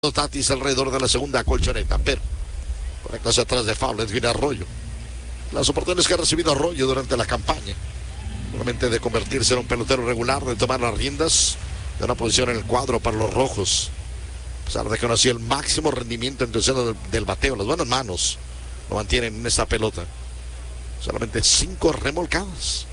Tatis alrededor de la segunda colchoneta, pero conecta hacia atrás de foul Edwin Arroyo. Las oportunidades que ha recibido Arroyo durante la campaña, nuevamente de convertirse en un pelotero regular, de tomar las riendas de una posición en el cuadro para los rojos, a pesar de que no ha sido el máximo rendimiento en cuestión del bateo. Las buenas manos lo mantienen en esta pelota. Solamente 5 remolcadas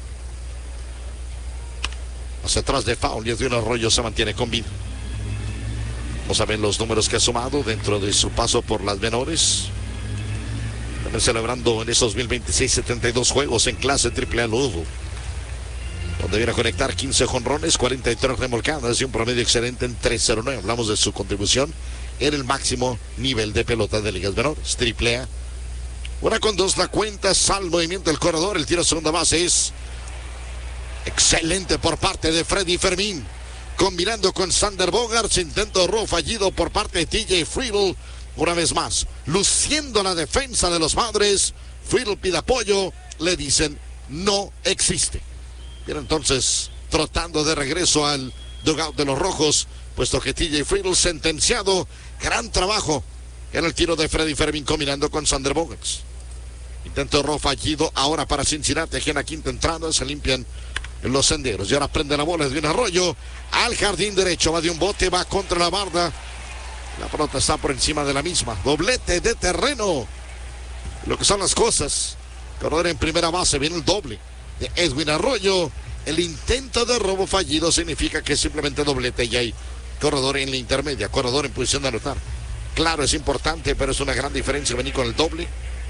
hacia atrás de foul y Edwin Arroyo se mantiene con vida. Vamos a ver los números que ha sumado dentro de su paso por las menores. También celebrando en esos 2026 72 juegos en clase AAA Louisville, donde viene a conectar 15 jonrones, 43 remolcadas y un promedio excelente en 3.09. Hablamos de su contribución en el máximo nivel de pelota de ligas menores, AAA. 1-2 la cuenta, sal movimiento del corredor, el tiro a segunda base es excelente por parte de Freddy Fermín. Combinando con Sander Bogaerts, intento de robo fallido por parte de TJ Friedl. Una vez más, luciendo la defensa de los Padres. Friedl pide apoyo, le dicen no existe. Bien, entonces trotando de regreso al dugout de los rojos, puesto que TJ Friedl sentenciado. Gran trabajo en el tiro de Freddy Fermín combinando con Sander Bogaerts. Intento de robo fallido ahora para Cincinnati. Aquí en la quinta entrada se limpian en los senderos y ahora prende la bola de un Arroyo al jardín derecho, va de un bote, va contra la barda, la pelota está por encima de la misma. Doblete de terreno, lo que son las cosas. Corredor en primera base, viene el doble de Edwin Arroyo. El intento de robo fallido significa que simplemente doblete y hay corredor en la intermedia, corredor en posición de anotar. Claro, es importante, pero es una gran diferencia venir con el doble,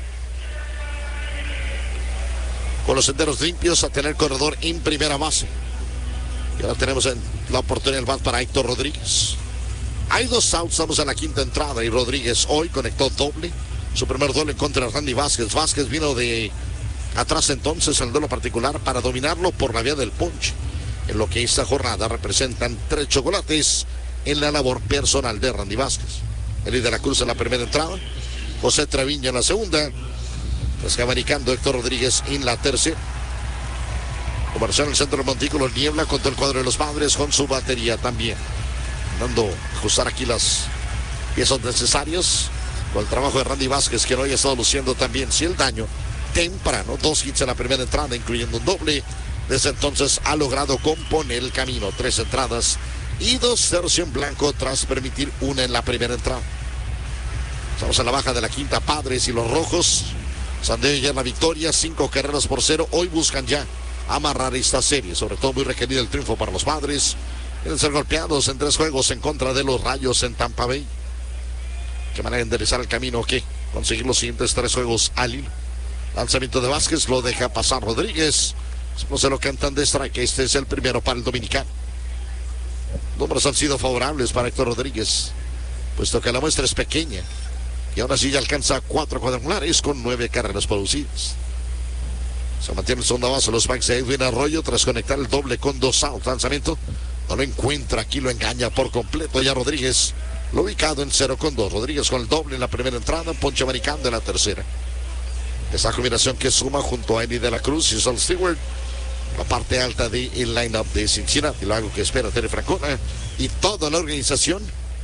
con los senderos limpios, a tener corredor en primera base. Y ahora tenemos la oportunidad del bat para Héctor Rodríguez. Hay 2 outs, estamos en la quinta entrada y Rodríguez hoy conectó doble. Su primer doble contra Randy Vázquez. Vázquez vino de atrás entonces en el duelo particular para dominarlo por la vía del punch. En lo que esta jornada representan 3 chocolates en la labor personal de Randy Vázquez. Eli de la Cruz en la primera entrada, José Treviño en la segunda, descabanicando Héctor Rodríguez en la tercera. Conversión en el centro del montículo, niebla contra el cuadro de los Padres con su batería también. Dando ajustar aquí las piezas necesarias con el trabajo de Randy Vázquez, que hoy ha estado luciendo también. Si el daño temprano, 2 hits en la primera entrada, incluyendo un doble. Desde entonces ha logrado componer el camino. 3 entradas y 2 tercios en blanco tras permitir una en la primera entrada. Estamos en la baja de la quinta, Padres y los rojos. Sandeo ya en la victoria, 5 carreras por 0. Hoy buscan ya amarrar esta serie. Sobre todo muy requerido el triunfo para los Padres. Quieren ser golpeados en 3 juegos en contra de los Rayos en Tampa Bay. ¿Qué manera de enderezar el camino? ¿Qué? Conseguir los siguientes 3 juegos al hilo. Lanzamiento de Vázquez, lo deja pasar Rodríguez. No se lo cantan de strike. Este es el primero para el dominicano. Números han sido favorables para Héctor Rodríguez, puesto que la muestra es pequeña. Y ahora sí ya alcanza 4 cuadrangulares con 9 carreras producidas. Se mantiene en segunda base los backs de Edwin Arroyo tras conectar el doble con 2 outs. Lanzamiento no lo encuentra, aquí lo engaña por completo ya Rodríguez, lo ubicado en 0-2. Rodríguez con el doble en la primera entrada, ponche americano en la tercera. Esa combinación que suma junto a Eli de la Cruz y Sol Stewart la parte alta del line-up de Cincinnati, lo algo que espera Terry Francona y toda la organización.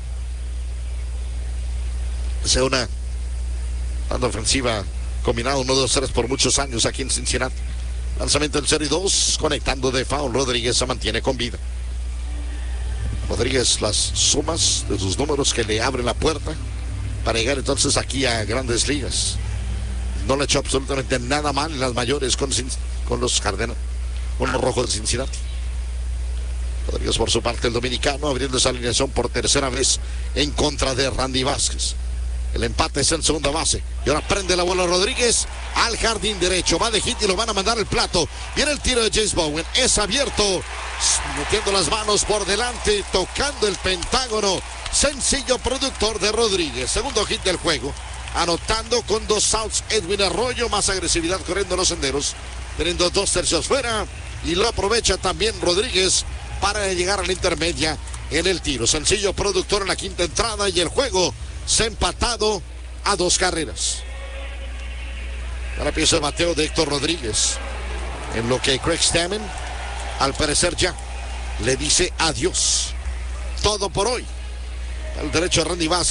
Sea una banda ofensiva combinada 1-2-3 por muchos años aquí en Cincinnati. Lanzamiento del 0-2, conectando de foul. Rodríguez se mantiene con vida. Rodríguez, las sumas de sus números que le abren la puerta para llegar entonces aquí a grandes ligas. No le ha hecho absolutamente nada mal en las mayores con los Cardenales, con los rojos de Cincinnati. Rodríguez por su parte, el dominicano, abriendo esa alineación por tercera vez en contra de Randy Vázquez. El empate es en segunda base. Y ahora prende la bola Rodríguez al jardín derecho. Va de hit y lo van a mandar al plato. Viene el tiro de James Bowen. Es abierto. Metiendo las manos por delante. Tocando el pentágono. Sencillo productor de Rodríguez. Segundo hit del juego. Anotando con 2 outs Edwin Arroyo. Más agresividad corriendo los senderos. Teniendo 2 tercios fuera. Y lo aprovecha también Rodríguez para llegar a la intermedia en el tiro. Sencillo productor en la quinta entrada. Y el juego se ha empatado a 2 carreras. Ahora empieza el bateo de Héctor Rodríguez, en lo que Craig Stammen al parecer ya le dice adiós. Todo por hoy. El derecho a Randy Vázquez.